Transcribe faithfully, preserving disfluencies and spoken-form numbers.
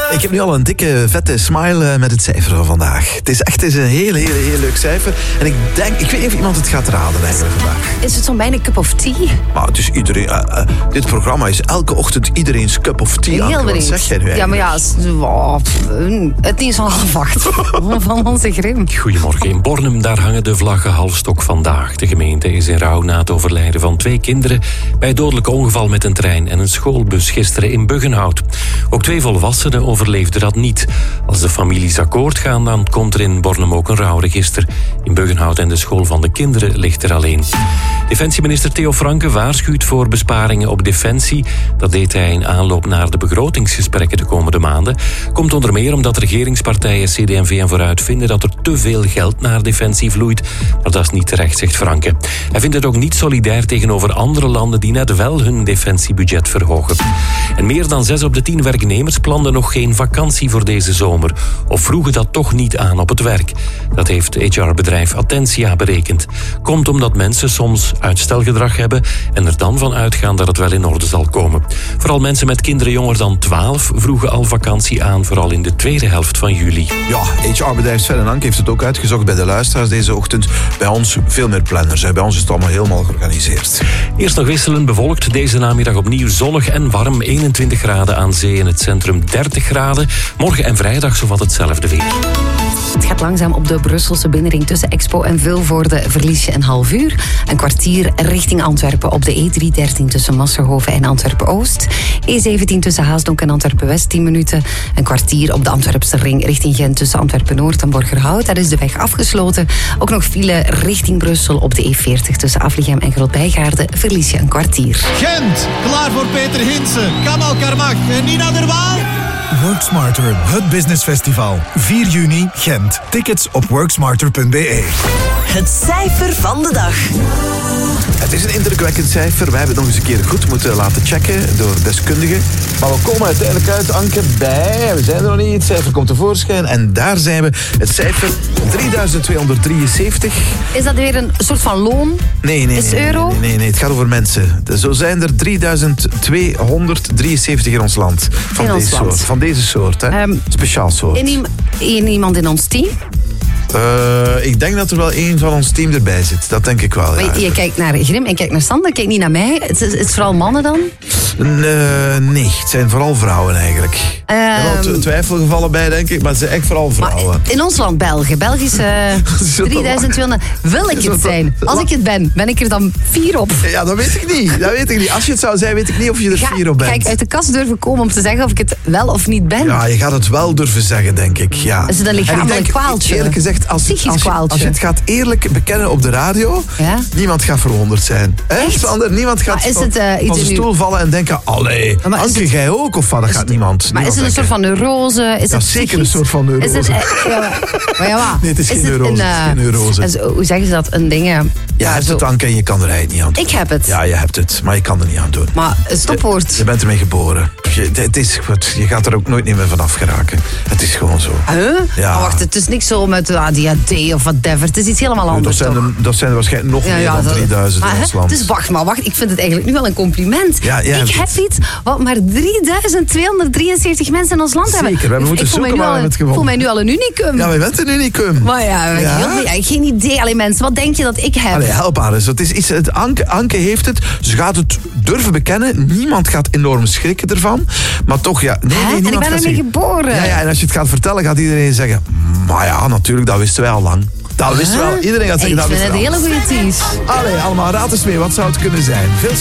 Ik heb nu al een dikke, vette smile met het cijfer van vandaag. Het is echt het is een heel, heel, heel leuk cijfer. En ik denk, ik weet niet of iemand het gaat raden eigenlijk vandaag. Is het zo'n bijna cup of tea? Maar het is iedereen... Uh, uh, dit programma is elke ochtend iedereen's cup of tea. Heel Wat zeg jij nu eigenlijk? Ja, maar ja, het is al half acht van onze Grim. Goedemorgen. In Bornem, daar hangen de vlaggen halfstok vandaag. De gemeente is in rouw na het overlijden van twee kinderen bij het dodelijke ongeval met een trein en een schoolbus gisteren in Buggenhout. Ook twee volwassenen overleefden dat niet. Als de families akkoord gaan, dan komt er in Bornem ook een rouwregister. In Buggenhout en de school van de kinderen ligt er alleen. Defensieminister Theo Franke waarschuwt voor besparingen op defensie. Dat deed hij in aanloop naar de begrotingsgesprekken de komende maanden. Komt onder meer omdat regeringspartijen C D en V en Vooruit vinden dat er te veel geld naar defensie vloeit. Maar dat is niet terecht, zegt Franke. Hij vindt het ook niet solidair tegenover andere landen die net wel hun defensiebudget verhogen. En meer dan zes op de tien werknemers planden nog geen vakantie voor deze zomer. Of vroegen dat toch niet aan op het werk. Dat heeft H R-bedrijf Attentia berekend. Komt omdat mensen soms uitstelgedrag hebben en er dan van uitgaan dat het wel in orde zal komen. Vooral mensen met kinderen jonger dan twaalf vroegen al vakantie aan, vooral in de tweede helft van juli. Ja, H R-bedrijf Sven en Anke heeft het ook uitgezocht bij de luisteraars deze ochtend. Bij ons veel meer planners. Hè. Bij ons is het allemaal helemaal georganiseerd. Eerst nog wisselen bewolkt. Deze namiddag opnieuw zonnig en warm. eenentwintig graden aan zee, in het centrum dertig graden. Morgen en vrijdag zowat hetzelfde weer. Het gaat langzaam op de Brusselse binnenring tussen Expo en Vilvoorde. Verlies je een half uur. Een kwartier richting Antwerpen op de E driehonderddertien tussen Massenhoven en Antwerpen-Oost. E zeventien tussen Haasdonk en Antwerpen-West tien minuten. Een kwartier op de Antwerpse ring richting Gent tussen Antwerpen-Noord en Borgerhout. Daar is de weg afgesloten. Ook nog file richting Brussel op de E veertig tussen Afligem en Grootbijgaarden. Verlies je een kwartier. Gent, klaar voor Peter Hinsen, Kamal Karmach en Nina Derwaal. Work Smarter, het business festival. vier juni, Gent. Tickets op worksmarter punt b e. Het cijfer van de dag. Het is een indrukwekkend cijfer. Wij hebben het nog eens een keer goed moeten laten checken door deskundigen. Maar we komen uiteindelijk uit, Anke, bij... We zijn er nog niet. Het cijfer komt tevoorschijn. En daar zijn we. Het cijfer drieduizend tweehonderddrieënzeventig. Is dat weer een soort van loon? Nee, nee. Is het nee, euro? Nee, nee, nee. Het gaat over mensen. Zo zijn er drieduizend tweehonderddrieënzeventig in ons land. Van In ons deze land. soort. Van deze soort, hè. Um, Speciaal soort. In, in iemand in ons team? Uh, ik denk dat er wel één van ons team erbij zit. Dat denk ik wel, ja. Maar je kijkt naar Grim en kijkt naar Sander, kijk niet naar mij. Het is, het is vooral mannen dan? Uh, nee, het zijn vooral vrouwen eigenlijk. Um, er zijn wel twijfelgevallen bij, denk ik, maar het zijn echt vooral vrouwen. Maar in ons land, België. Belgische drieduizend tweehonderd. Wil ik het zijn? Als ik het ben, ben ik er dan vier op? Ja, dat weet ik niet. Dat weet ik niet. Als je het zou zijn, weet ik niet of je er ga, vier op bent. Ga ik uit de kast durven komen om te zeggen of ik het wel of niet ben? Ja, je gaat het wel durven zeggen, denk ik. Ja. Is het een lichamelijk denk, kwaaltje? Eerlijk gezegd, als, Psychisch als, je, kwaaltje. als je het gaat eerlijk bekennen op de radio, ja? niemand gaat verwonderd zijn. Echt? Sander, niemand gaat is het, uh, van zijn stoel vallen en denken, allee, maar Anke, het, jij ook? Of wat? Dat gaat het, niemand. Maar niemand is het een soort van neurose? Is ja, het zeker psychisch? een soort van neurose. Is het, uh, ja, maar ja, maar, nee, het is, is geen het neurose. Een, uh, het is geen neurose. Is, hoe zeggen ze dat? Een ding... Uh, ja, hebt het, Anke, en je kan er eigenlijk niet aan doen. Ik heb het. Ja, je hebt het, maar je kan er niet aan doen. Maar een stopwoord. Je, je bent ermee geboren. Je, het is, je gaat er ook nooit meer vanaf geraken. Het is gewoon zo. Huh? Ja. Maar wacht, het is niks zo met A D H D of whatever. Het is iets helemaal anders, dat zijn, er, dat zijn er waarschijnlijk nog ja, meer ja, dan dat, drieduizend in ons land. Dus wacht maar, wacht. Ik vind het eigenlijk nu wel een compliment. Ja, ik heb het. iets wat maar drieduizend tweehonderddrieënzeventig mensen in ons land Zeker, hebben. we hebben moeten ik voel zoeken, maar we hebben het Ik voel gewonnen. mij nu al een unicum. Ja, maar je bent een unicum. Maar ja, ja? Heel, ja geen idee. Allee, mensen, wat denk je dat ik heb? Allee, help haar eens. Het is iets, het, Anke, Anke heeft het. Ze gaat het durven bekennen. Niemand gaat enorm schrikken ervan. Maar toch, ja. Nee, nee, en ik ben ermee geboren. Ja, ja, en als je het gaat vertellen, gaat iedereen zeggen... Maar ja, natuurlijk, dat wisten wij al lang. Dat wisten we wel. Iedereen gaat zeggen... Ik dat vind het een hele goede tease. Allee, allemaal raad eens mee. Wat zou het kunnen zijn? Veel